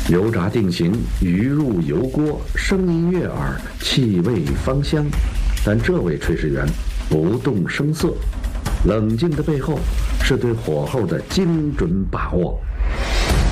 油炸定型，鱼入油锅，声音悦耳，气味芳香。但这位炊事员不动声色，冷静的背后是对火候的精准把握。